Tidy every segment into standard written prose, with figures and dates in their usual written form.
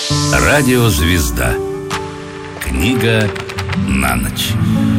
Радиозвезда. Книга на ночь.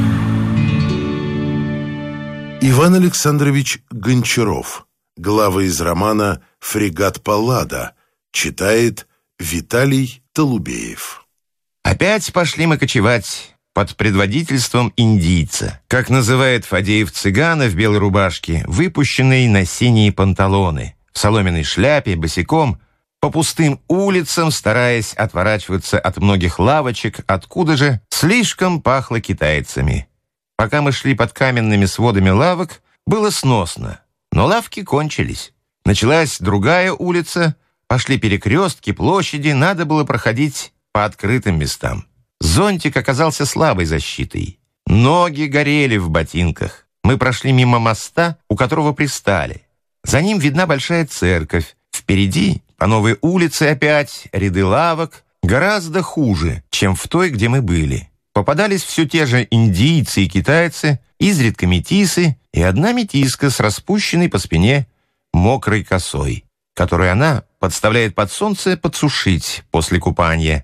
Иван Александрович Гончаров. Глава из романа «Фрегат Паллада». Читает Виталий Толубеев. Опять пошли мы кочевать под предводительством индийца, как называет Фадеев цыгана в белой рубашке, выпущенной на синие панталоны, в соломенной шляпе, босиком, по пустым улицам, стараясь отворачиваться от многих лавочек, откуда же слишком пахло китайцами. Пока мы шли под каменными сводами лавок, было сносно, но лавки кончились. Началась другая улица, пошли перекрестки, площади, надо было проходить по открытым местам. Зонтик оказался слабой защитой. Ноги горели в ботинках. Мы прошли мимо моста, у которого пристали. За ним видна большая церковь. Впереди, по новой улице опять, ряды лавок, гораздо хуже, чем в той, где мы были. Попадались все те же индийцы и китайцы, изредка метисы и одна метиска с распущенной по спине мокрой косой, которую она подставляет под солнце подсушить после купания.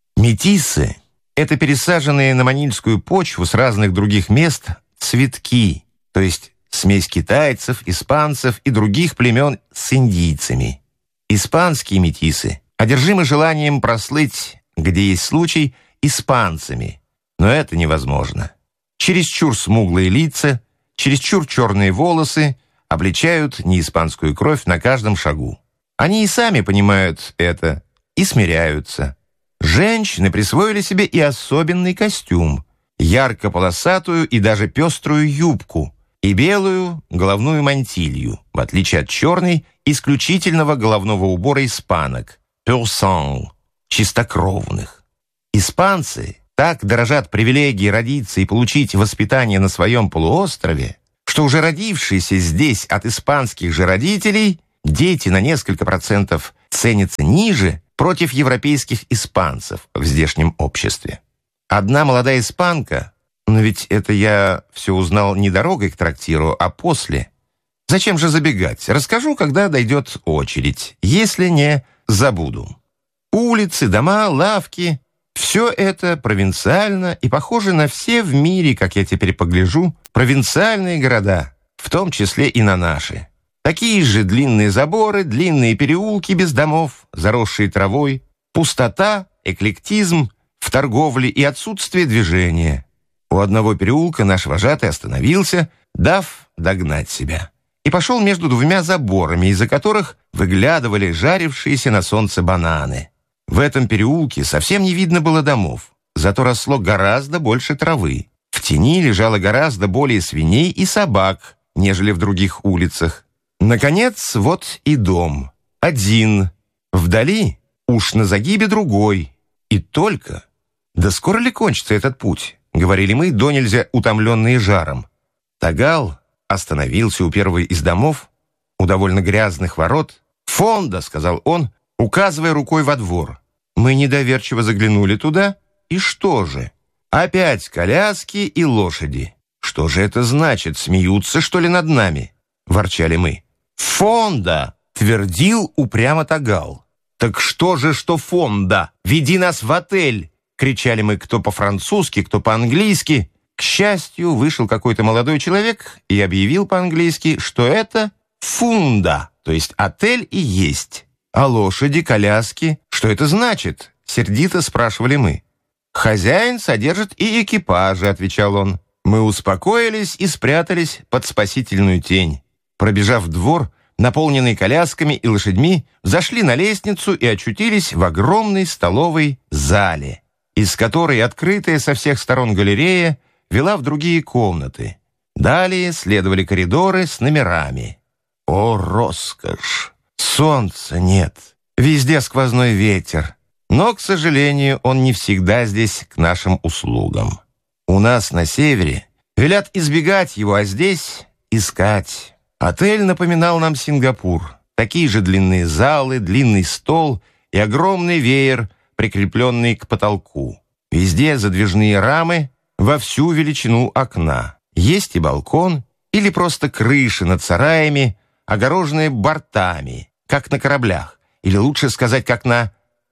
Метисы — это пересаженные на манильскую почву с разных других мест цветки, то есть смесь китайцев, испанцев и других племен с индийцами. Испанские метисы одержимы желанием прослыть, где есть случай, испанцами, но это невозможно. Чересчур смуглые лица, чересчур черные волосы обличают неиспанскую кровь на каждом шагу. Они и сами понимают это и смиряются. Женщины присвоили себе и особенный костюм, ярко-полосатую и даже пеструю юбку и белую головную мантилью, в отличие от черной, исключительного головного убора испанок, pur sang, чистокровных. Испанцы так дорожат привилегией родиться и получить воспитание на своем полуострове, что уже родившиеся здесь от испанских же родителей дети на несколько процентов ценятся ниже против европейских испанцев в здешнем обществе. Одна молодая испанка, но ведь это я все узнал не дорогой к трактиру, а после. Зачем же забегать? Расскажу, когда дойдет очередь, если не забуду. Улицы, дома, лавки — все это провинциально и похоже на все в мире, как я теперь погляжу, провинциальные города, в том числе и на наши. Такие же длинные заборы, длинные переулки без домов, заросшие травой, пустота, эклектизм в торговле и отсутствие движения. У одного переулка наш вожатый остановился, дав догнать себя, и пошел между двумя заборами, из-за которых выглядывали жарившиеся на солнце бананы. В этом переулке совсем не видно было домов, зато росло гораздо больше травы. В тени лежало гораздо более свиней и собак, нежели в других улицах. Наконец, вот и дом. Один. Вдали, уж на загибе другой. И только. Да скоро ли кончится этот путь? Говорили мы, донельзя утомленные жаром. Тагал остановился у первого из домов, у довольно грязных ворот. «Фонда», — сказал он, указывая рукой во двор. Мы недоверчиво заглянули туда, и что же? Опять коляски и лошади. Что же это значит? Смеются, что ли, над нами? Ворчали мы. «Фонда!» — твердил упрямо Тагал. «Так что же, что фонда? Веди нас в отель!» — кричали мы кто по-французски, кто по-английски. К счастью, вышел какой-то молодой человек и объявил по-английски, что это фунда, то есть отель и есть. «А лошади, коляски, что это значит?» — сердито спрашивали мы. «Хозяин содержит и экипажи», — отвечал он. Мы успокоились и спрятались под спасительную тень. Пробежав двор, наполненный колясками и лошадьми, зашли на лестницу и очутились в огромной столовой зале, из которой открытая со всех сторон галерея вела в другие комнаты. Далее следовали коридоры с номерами. О, роскошь! Солнца нет, везде сквозной ветер. Но, к сожалению, он не всегда здесь к нашим услугам. У нас на севере велят избегать его, а здесь искать. Отель напоминал нам Сингапур. Такие же длинные залы, длинный стол и огромный веер, прикрепленный к потолку. Везде задвижные рамы во всю величину окна. Есть и балкон, или просто крыши над сараями, огороженные бортами, как на кораблях, или лучше сказать, как на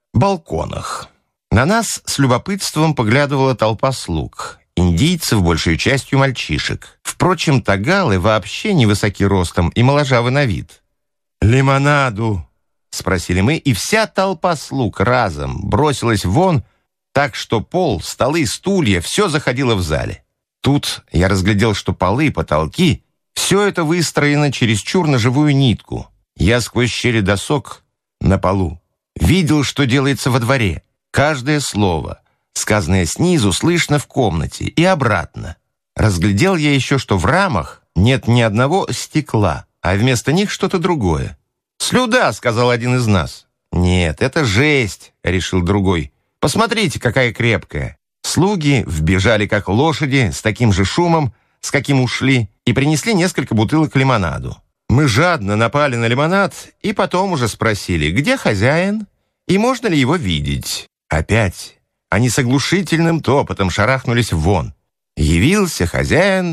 балконах. На нас с любопытством поглядывала толпа слуг, индийцев, большей частью мальчишек. Впрочем, тагалы вообще невысоки ростом и моложавы на вид. «Лимонаду?» — спросили мы, и вся толпа слуг разом бросилась вон, так что пол, столы, стулья — все заходило в зале. Тут я разглядел, что полы, потолки — все это выстроено чересчур на живую нитку. Я сквозь щели досок на полу видел, что делается во дворе. Каждое слово, сказанное снизу, слышно в комнате и обратно. Разглядел я еще, что в рамах нет ни одного стекла, а вместо них что-то другое. «Слюда», — сказал один из нас. «Нет, это жесть», — решил другой. «Посмотрите, какая крепкая». Слуги вбежали, как лошади, с таким же шумом, с каким ушли, и принесли несколько бутылок лимонаду. Мы жадно напали на лимонад и потом уже спросили, где хозяин и можно ли его видеть. Опять они с оглушительным топотом шарахнулись вон. Явился хозяин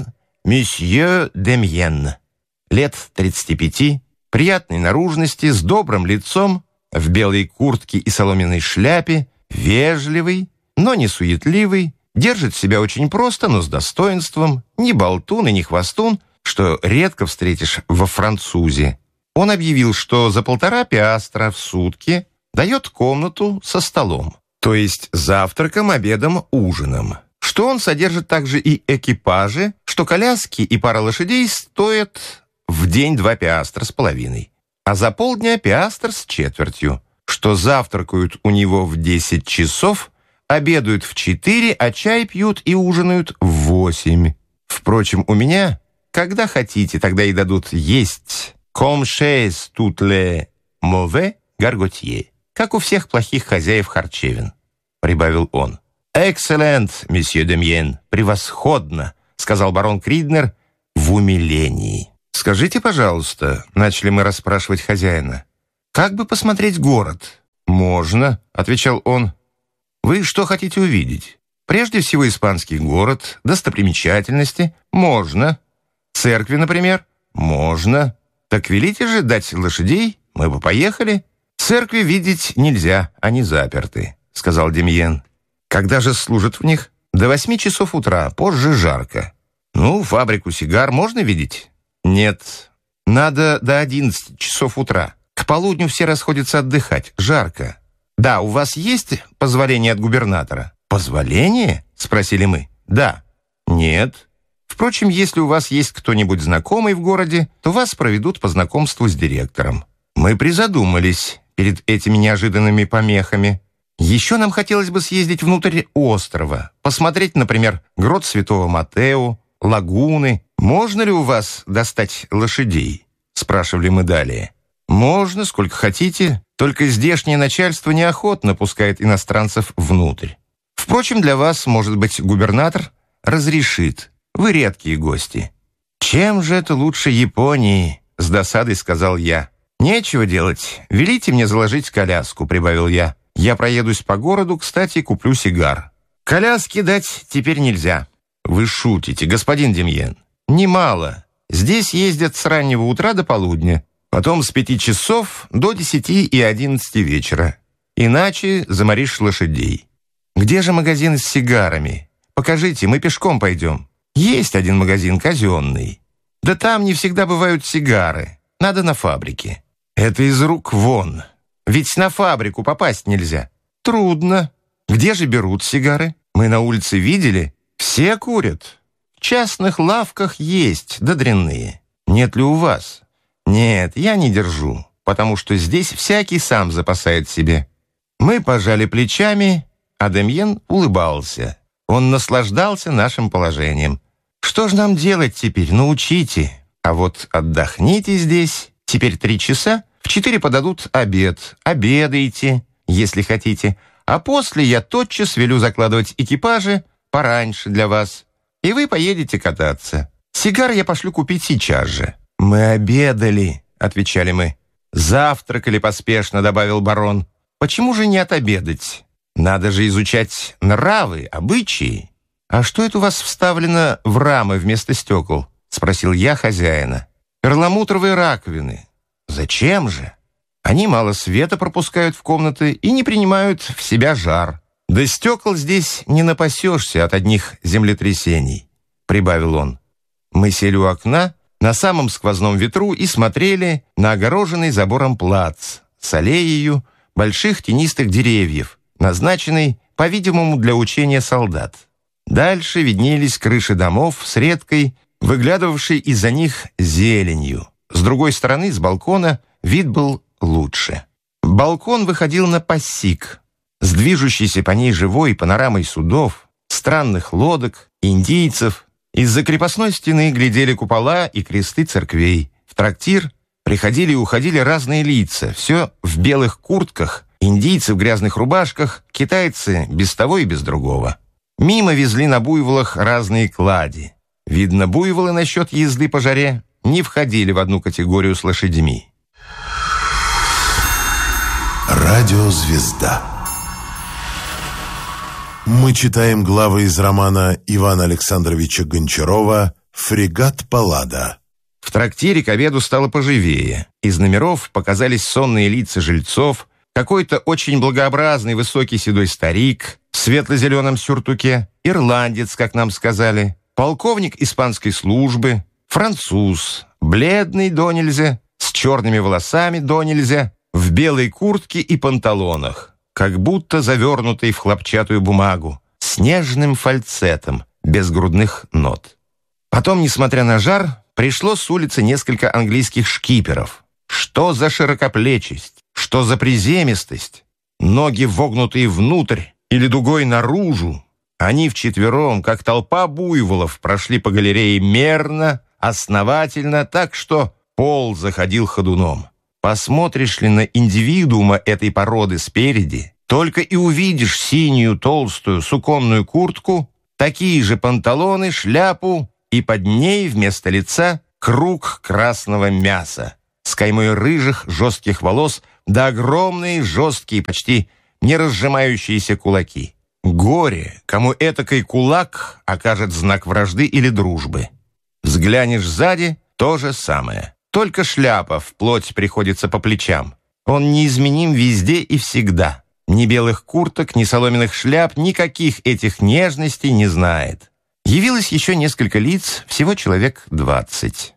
месье Демьен, лет 35, приятной наружности, с добрым лицом, в белой куртке и соломенной шляпе, вежливый, но не суетливый, держит себя очень просто, но с достоинством, ни болтун и ни хвостун, что редко встретишь во французе. Он объявил, что за 1,5 пиастра в сутки дает комнату со столом, то есть завтраком, обедом, ужином, что он содержит также и экипажи, что коляски и пара лошадей стоят в день 2 пиастра с половиной, а за полдня пиастр с четвертью, что завтракают у него в 10 часов, обедают в 4, а чай пьют и ужинают в 8. Впрочем, у меня, когда хотите, тогда и дадут есть. Comme chez toutes les mauvais gargotiers, как у всех плохих хозяев харчевин, прибавил он. «Экселлент, месье Демьен, превосходно», сказал барон Криднер в умилении. «Скажите, пожалуйста», начали мы расспрашивать хозяина, «как бы посмотреть город?» «Можно», отвечал он. «Вы что хотите увидеть?» «Прежде всего испанский город, достопримечательности». «Можно». «Церкви, например?» «Можно». «Так велите же дать лошадей, мы бы поехали». «Церкви видеть нельзя, они заперты», сказал Демьен. «Когда же служат в них?» «До 8 часов утра, позже жарко». «Ну, фабрику сигар можно видеть?» «Нет, надо до 11 часов утра. К полудню все расходятся отдыхать, жарко». «Да, у вас есть позволение от губернатора?» «Позволение?» — спросили мы. «Да». «Нет». «Впрочем, если у вас есть кто-нибудь знакомый в городе, то вас проведут по знакомству с директором». Мы призадумались перед этими неожиданными помехами. Еще нам хотелось бы съездить внутрь острова, посмотреть, например, грот Святого Матео, лагуны. «Можно ли у вас достать лошадей?» — спрашивали мы далее. «Можно, сколько хотите, только здешнее начальство неохотно пускает иностранцев внутрь. Впрочем, для вас, может быть, губернатор разрешит. Вы редкие гости». «Чем же это лучше Японии?» — с досадой сказал я. «Нечего делать. Велите мне заложить коляску», — прибавил я. «Я проедусь по городу, кстати, куплю сигар». «Коляски дать теперь нельзя». «Вы шутите, господин Демьен». «Немало. Здесь ездят с раннего утра до полудня, потом с 5 часов до 10 и 11 вечера. Иначе заморишь лошадей». «Где же магазин с сигарами? Покажите, мы пешком пойдем». «Есть один магазин казенный». «Да там не всегда бывают сигары. Надо на фабрике». «Это из рук вон. Ведь на фабрику попасть нельзя». «Трудно. Где же берут сигары? Мы на улице видели. Все курят. В частных лавках есть, да дрянные. Нет ли у вас?» «Нет, я не держу, потому что здесь всякий сам запасает себе». Мы пожали плечами, а Демьен улыбался. Он наслаждался нашим положением. «Что ж нам делать теперь? Научите. А вот отдохните здесь. Теперь 3 часа. В 4 подадут обед. Обедайте, если хотите. А после я тотчас велю закладывать экипажи пораньше для вас. И вы поедете кататься. Сигар я пошлю купить сейчас же». «Мы обедали», — отвечали мы. «Завтракали поспешно», — добавил барон. «Почему же не отобедать? Надо же изучать нравы, обычаи». «А что это у вас вставлено в рамы вместо стекол?» — спросил я хозяина. «Перламутровые раковины». «Зачем же?» Они мало света пропускают в комнаты и не принимают в себя жар. Да стекол здесь не напасешься от одних землетрясений», — прибавил он. Мы сели у окна на самом сквозном ветру и смотрели на огороженный забором плац с аллеею больших тенистых деревьев, назначенный, по-видимому, для учения солдат. Дальше виднелись крыши домов с редкой, выглядывавшей из-за них зеленью. С другой стороны, с балкона, вид был лучше. Балкон выходил на Пассик, с движущейся по ней живой панорамой судов, странных лодок, индийцев. Из-за крепостной стены глядели купола и кресты церквей. В трактир приходили и уходили разные лица, все в белых куртках, индийцы в грязных рубашках, китайцы без того и без другого. Мимо везли на буйволах разные клади. Видно, буйволы насчет езды по жаре не входили в одну категорию с лошадьми. Радиозвезда. Мы читаем главы из романа Ивана Александровича Гончарова «Фрегат Паллада». В трактире к обеду стало поживее. Из номеров показались сонные лица жильцов, какой-то очень благообразный высокий седой старик в светло-зеленом сюртуке, ирландец, как нам сказали, полковник испанской службы, француз, бледный донельзя, с черными волосами донельзя, в белой куртке и панталонах, как будто завернутый в хлопчатую бумагу, с нежным фальцетом, без грудных нот. Потом, несмотря на жар, пришло с улицы несколько английских шкиперов. Что за широкоплечесть, что за приземистость, ноги вогнутые внутрь или дугой наружу. Они вчетвером, как толпа буйволов, прошли по галерее мерно, основательно, так что пол заходил ходуном. Посмотришь ли на индивидуума этой породы спереди, только и увидишь синюю толстую суконную куртку, такие же панталоны, шляпу и под ней вместо лица круг красного мяса с каймой рыжих жестких волос да огромные жесткие, почти не разжимающиеся кулаки. Горе, кому этакой кулак окажет знак вражды или дружбы. Взглянешь сзади — то же самое. Только шляпа вплоть приходится по плечам. Он неизменим везде и всегда. Ни белых курток, ни соломенных шляп, никаких этих нежностей не знает. Явилось еще несколько лиц, всего человек 20.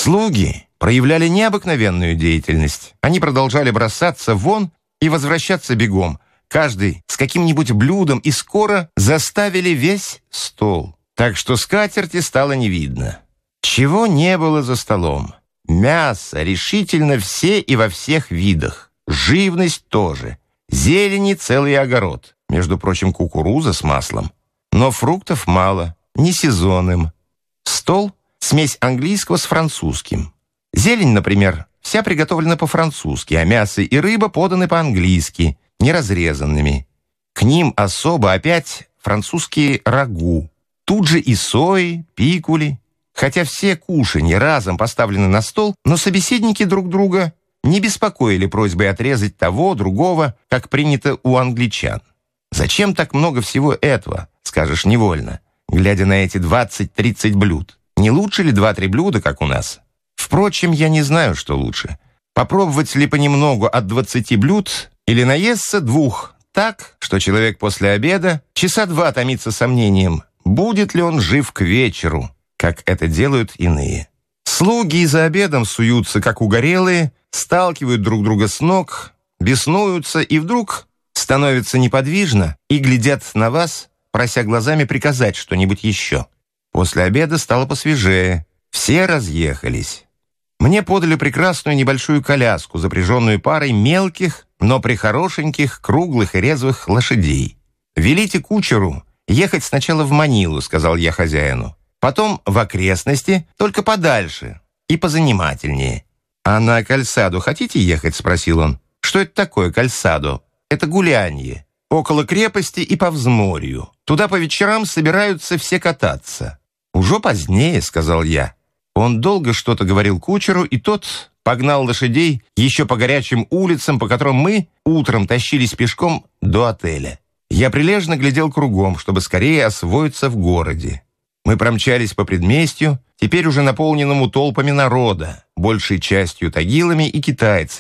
Слуги проявляли необыкновенную деятельность. Они продолжали бросаться вон и возвращаться бегом, каждый с каким-нибудь блюдом, и скоро заставили весь стол. Так что скатерти стало не видно. Чего не было за столом? Мясо решительно все и во всех видах. Живность тоже. Зелени целый огород. Между прочим, кукуруза с маслом. Но фруктов мало, не сезонным. Стол — смесь английского с французским. Зелень, например, вся приготовлена по-французски, а мясо и рыба поданы по-английски, неразрезанными. К ним особо опять французские рагу. Тут же и сои, пикули. Хотя все кушанья разом поставлены на стол, но собеседники друг друга не беспокоили просьбой отрезать того, другого, как принято у англичан. Зачем так много всего этого, скажешь невольно, глядя на эти 20-30 блюд? Не лучше ли 2-3 блюда, как у нас? Впрочем, я не знаю, что лучше. Попробовать ли понемногу от 20 блюд или наесться 2 так, что человек после обеда часа 2 томится сомнением, будет ли он жив к вечеру, как это делают иные. Слуги за обедом суются, как угорелые, сталкивают друг друга с ног, беснуются и вдруг становятся неподвижно и глядят на вас, прося глазами приказать что-нибудь еще. После обеда стало посвежее, все разъехались. Мне подали прекрасную небольшую коляску, запряженную парой мелких, но прихорошеньких, круглых и резвых лошадей. «Велите кучеру ехать сначала в Манилу», — сказал я хозяину. «Потом в окрестности, только подальше и позанимательнее». «А на Кальсаду хотите ехать?» — спросил он. «Что это такое Кальсадо?» «Это гулянье. Около крепости и по взморью. Туда по вечерам собираются все кататься». «Уже позднее», — сказал я. Он долго что-то говорил кучеру, и тот погнал лошадей еще по горячим улицам, по которым мы утром тащились пешком до отеля. Я прилежно глядел кругом, чтобы скорее освоиться в городе. Мы промчались по предместью, теперь уже наполненному толпами народа, большей частью тагилами и китайцами.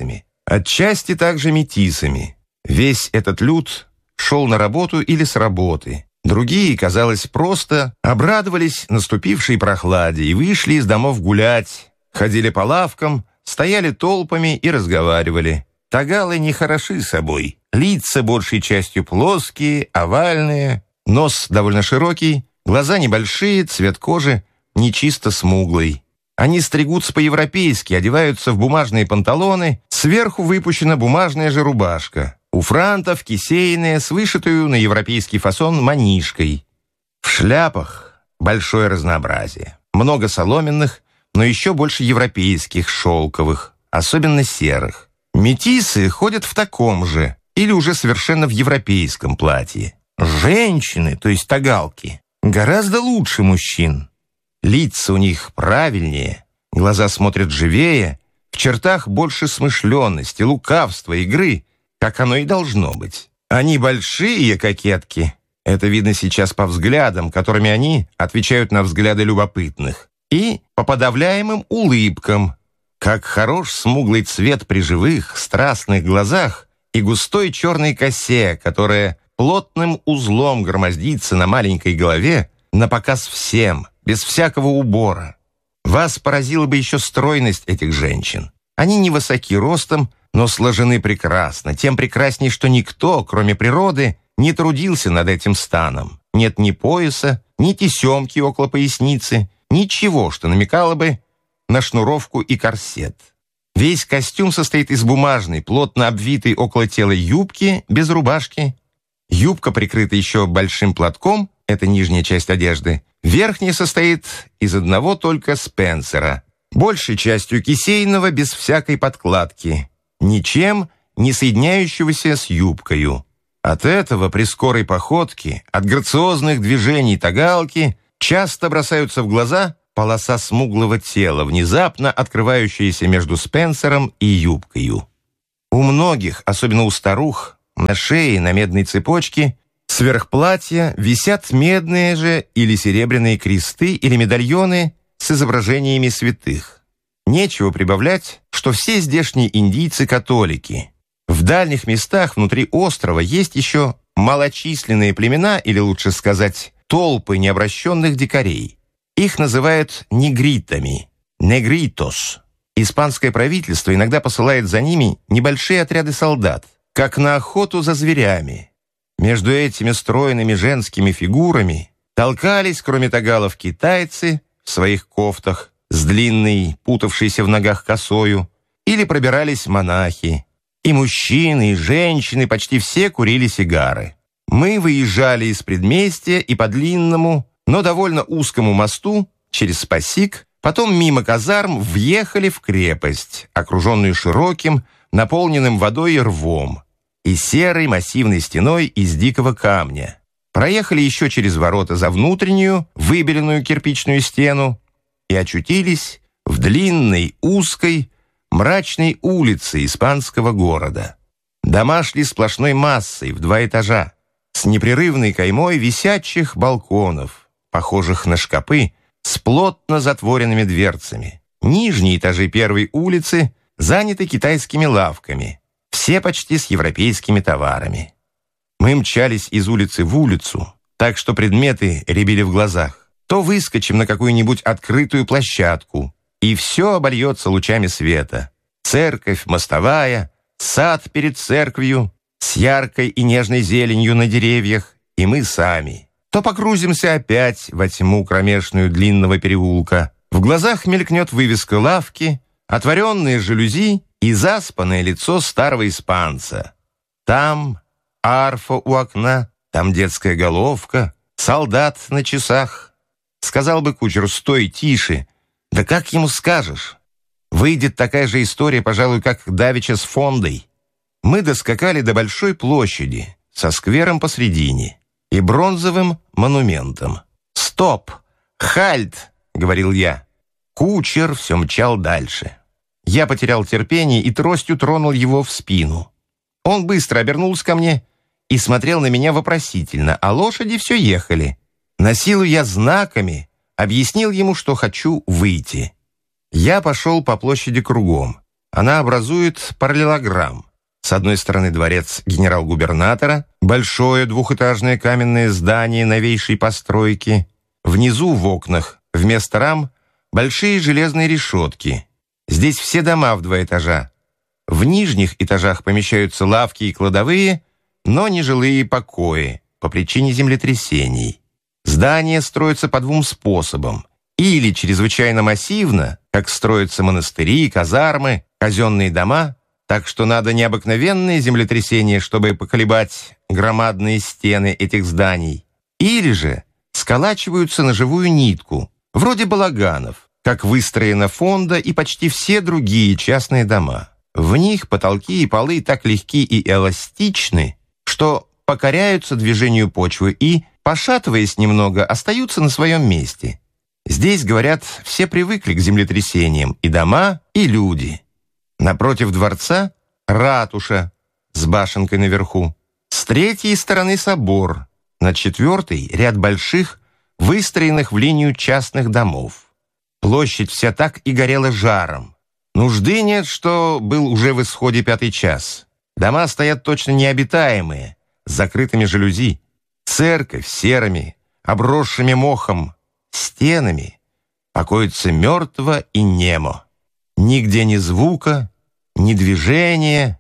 Отчасти также метисами. Весь этот люд шел на работу или с работы. Другие, казалось, просто обрадовались наступившей прохладе и вышли из домов гулять, ходили по лавкам, стояли толпами и разговаривали. Тагалы не хороши собой. Лица большей частью плоские, овальные, нос довольно широкий, глаза небольшие, цвет кожи не чисто смуглый. Они стригутся по-европейски, одеваются в бумажные панталоны, сверху выпущена бумажная же рубашка. У франтов кисейная с вышитую на европейский фасон манишкой. В шляпах большое разнообразие. Много соломенных, но еще больше европейских, шелковых, особенно серых. Метисы ходят в таком же или уже совершенно в европейском платье. Женщины, то есть тагалки, гораздо лучше мужчин. Лица у них правильнее, глаза смотрят живее, в чертах больше смышленности, лукавства, игры, как оно и должно быть. Они большие кокетки. Это видно сейчас по взглядам, которыми они отвечают на взгляды любопытных, и по подавляемым улыбкам. Как хорош смуглый цвет при живых, страстных глазах и густой черной косе, которая плотным узлом громоздится на маленькой голове, на показ всем, без всякого убора. Вас поразила бы еще стройность этих женщин. Они невысоки ростом, но сложены прекрасно, тем прекрасней, что никто, кроме природы, не трудился над этим станом. Нет ни пояса, ни тесемки около поясницы, ничего, что намекало бы на шнуровку и корсет. Весь костюм состоит из бумажной, плотно обвитой около тела юбки, без рубашки. Юбка прикрыта еще большим платком, это нижняя часть одежды. Верхняя состоит из одного только спенсера, большей частью кисейного, без всякой подкладки, ничем не соединяющегося с юбкою. От этого при скорой походке, от грациозных движений тагалки часто бросаются в глаза полоса смуглого тела, внезапно открывающаяся между спенсером и юбкою. У многих, особенно у старух, на шее на медной цепочке сверх платья висят медные же или серебряные кресты или медальоны с изображениями святых. Нечего прибавлять, что все здешние индийцы католики. В дальних местах внутри острова есть еще малочисленные племена, или лучше сказать, толпы необращенных дикарей. Их называют негритами, негритос. Испанское правительство иногда посылает за ними небольшие отряды солдат, как на охоту за зверями. Между этими стройными женскими фигурами толкались, кроме тагалов, китайцы в своих кофтах с длинной, путавшейся в ногах косою, или пробирались монахи. И мужчины, и женщины почти все курили сигары. Мы выезжали из предместья и по длинному, но довольно узкому мосту через Спасик, потом мимо казарм въехали в крепость, окруженную широким, наполненным водой рвом и серой массивной стеной из дикого камня. Проехали еще через ворота за внутреннюю, выбеленную кирпичную стену и очутились в длинной, узкой, мрачной улице испанского города. Дома шли сплошной массой в 2 этажа, с непрерывной каймой висячих балконов, похожих на шкапы, с плотно затворенными дверцами. Нижние этажи первой улицы заняты китайскими лавками, все почти с европейскими товарами. Мы мчались из улицы в улицу, так что предметы рябили в глазах. То выскочим на какую-нибудь открытую площадку, и все обольется лучами света. Церковь, мостовая, сад перед церковью, с яркой и нежной зеленью на деревьях, и мы сами. То погрузимся опять во тьму кромешную длинного переулка. В глазах мелькнет вывеска лавки, отворенные жалюзи и заспанное лицо старого испанца. Там арфа у окна, там детская головка, солдат на часах. Сказал бы кучеру: «Стой, тише!» Да как ему скажешь? Выйдет такая же история, пожалуй, как давеча с Фондой. Мы доскакали до большой площади со сквером посредине и бронзовым монументом. «Стоп! Хальт!» — говорил я. Кучер все мчал дальше. Я потерял терпение и тростью тронул его в спину. Он быстро обернулся ко мне и смотрел на меня вопросительно, а лошади все ехали. На силу я знаками объяснил ему, что хочу выйти. Я пошел по площади кругом. она образует параллелограмм. С одной стороны дворец генерал-губернатора, большое двухэтажное каменное здание новейшей постройки. Внизу в окнах вместо рам большие железные решетки. Здесь все дома в 2 этажа. В нижних этажах помещаются лавки и кладовые, но не жилые покои по причине землетрясений. Здания строятся по 2 способам. Или чрезвычайно массивно, как строятся монастыри, казармы, казенные дома, так что надо необыкновенные землетрясения, чтобы поколебать громадные стены этих зданий. Или же сколачиваются на живую нитку, вроде балаганов, как выстроена Фонда и почти все другие частные дома. В них потолки и полы так легки и эластичны, что покоряются движению почвы и, пошатываясь немного, остаются на своем месте. Здесь, говорят, все привыкли к землетрясениям, и дома, и люди. Напротив дворца ратуша с башенкой наверху. С 3-й стороны собор. На 4-й ряд больших, выстроенных в линию частных домов. Площадь вся так и горела жаром. Нужды нет, что был уже в исходе 5-й час. Дома стоят точно необитаемые, с закрытыми жалюзи. Церковь серыми, обросшими мохом стенами покоится мертво и немо. Нигде ни звука, ни движения,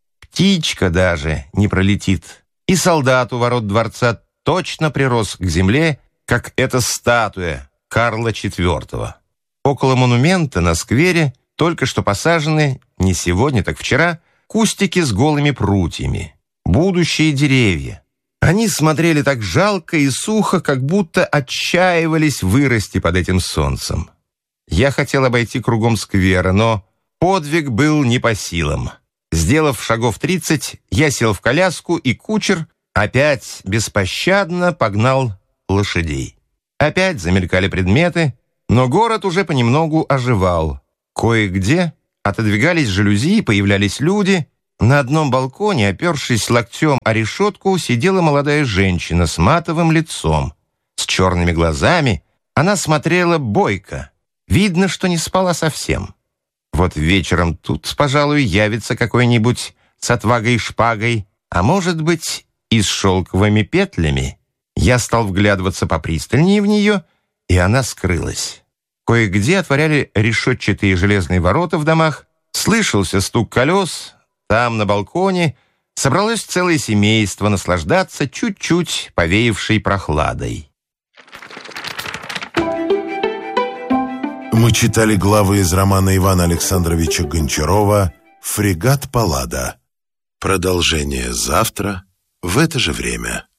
птичка даже не пролетит. И солдат у ворот дворца точно прирос к земле, как эта статуя Карла IV. Около монумента на сквере только что посажены, не сегодня, так вчера, кустики с голыми прутьями. Будущие деревья. Они смотрели так жалко и сухо, как будто отчаивались вырасти под этим солнцем. Я хотел обойти кругом сквера, но подвиг был не по силам. Сделав шагов 30, я сел в коляску, и кучер опять беспощадно погнал лошадей. Опять замелькали предметы, но город уже понемногу оживал. Кое-где отодвигались жалюзи, и появлялись люди. На одном балконе, опершись локтем о решетку, сидела молодая женщина с матовым лицом, с черными глазами. Она смотрела бойко. Видно, что не спала совсем. Вот вечером тут, пожалуй, явится какой-нибудь с отвагой и шпагой, а может быть и с шелковыми петлями. Я стал вглядываться попристальнее в нее, и она скрылась. Кое-где отворяли решетчатые железные ворота в домах, слышался стук колес. Там, на балконе, собралось целое семейство наслаждаться чуть-чуть повеявшей прохладой. Мы читали главы из романа Ивана Александровича Гончарова «Фрегат Паллада». Продолжение завтра в это же время.